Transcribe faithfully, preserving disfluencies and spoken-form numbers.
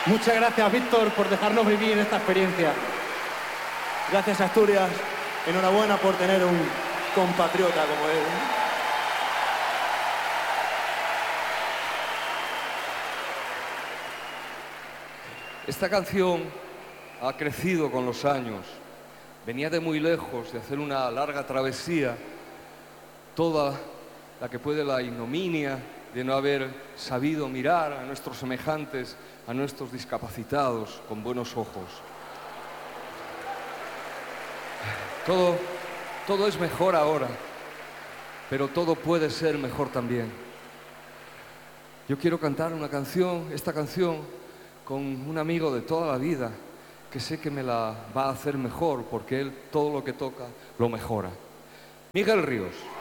Muchas gracias, Víctor, por dejarnos vivir esta experiencia. Gracias, Asturias. Enhorabuena por tener un compatriota como él. Esta canción ha crecido con los años. Venía de muy lejos, de hacer una larga travesía, toda la que puede la ignominia de no haber sabido mirar a nuestros semejantes, a nuestros discapacitados con buenos ojos. Todo, todo es mejor ahora, pero todo puede ser mejor también. Yo quiero cantar una canción, esta canción, con un amigo de toda la vida, que sé que me la va a hacer mejor, porque él todo lo que toca lo mejora. Miguel Ríos.